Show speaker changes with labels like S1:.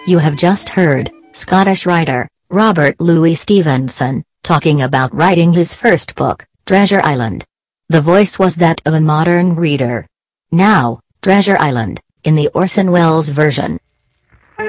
S1: You have just heard Scottish writer Robert Louis Stevenson talking about writing his first book, Treasure Island. The voice was that of a modern reader. Now, Treasure Island, in the Orson Welles version.